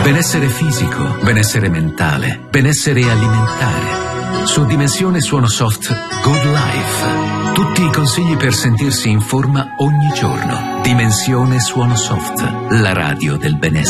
Benessere fisico, benessere mentale, benessere alimentare. Su Dimensione Suono Soft Good Life. Tutti i consigli per sentirsi in forma ogni giorno. Dimensione Suono Soft, la radio del benessere.